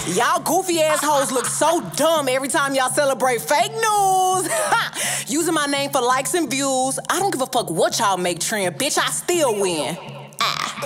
Y'all goofy assholes look so dumb every time y'all celebrate fake news. Using my name for likes and views. I don't give a fuck what y'all make trend. Bitch, I still win.